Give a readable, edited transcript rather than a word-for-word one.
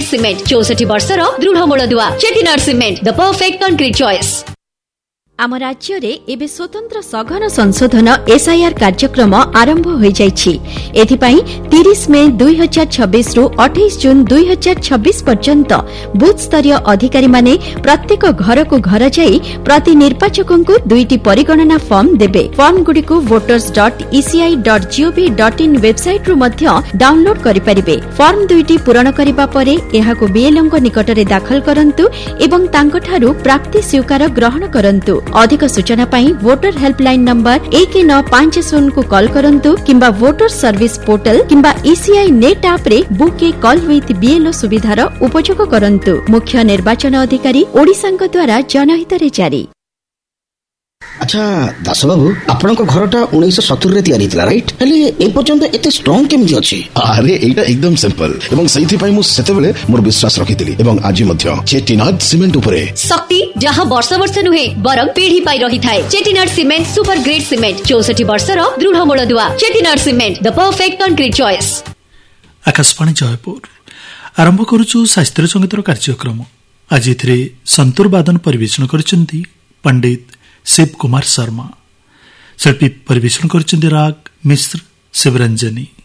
Cement 64 वर्षर दृढ़ मूलदुआ Chettinad cement the perfect concrete choice. आम राज्य रे एबे स्वतंत्र सघन संशोधन एसआईआर कार्यक्रम आरंभ हो जाइछि। एथिपाई 30 मई 2026 रु 28 जून 2026 पर्यंत बूथ स्तरीय अधिकारी माने प्रत्येक घर को घर जाई प्रति निर्वाचकों को 2टी परिगणना फॉर्म देबे। फॉर्म गुडी को voters.eci.gov.in वेबसाइट रु मध्य डाउनलोड करि परिबे। फॉर्म 2टी पूरण करिबा परे एहाको बीएलओ निकट रे दाखल करंतु एवं तांकठारु प्राप्ति स्वीकार ग्रहण करंतु। अधिक सूचना पाई वोटर हेल्पलाइन नंबर 1950 को कॉल करंतु किंबा वोटर सर्विस पोर्टल किंबा ईसीआई नेट ऐप रे book A call with BLO सुविधार उपयोग करंतु। मुख्य निर्वाचन अधिकारी ओडिशांक द्वारा जनहित रे जारी। अच्छा दास बाबू आपण घरटा 1970 रे तैयारी थिला राइट हेले ए पर्यंत एते स्ट्रांग केमि अछि? अरे एटा एकदम सिंपल एवं सहीथि पई मु सेतेबेले मोर विश्वास रखिथिली एवं आज मध्य चेटिनाड सीमेंट उपरे शक्ति जहां वर्ष वर्ष नुहे बरं पीढ़ी पाई रही थाए। Chettinad cement super great cement 64 वर्षर दृढ़ मूलदुआ Chettinad cement the perfect concrete choice. Akashvani Jaipur आरंभ करूछु शास्त्रीय संगीतर कार्यक्रम। आज इथरे संतूर वादन परिवेषण करछन्ती पंडित शिव कुमार शर्मा। शिल्पी परिवेषण करछन्ती राग मिश्र शिवरंजनी।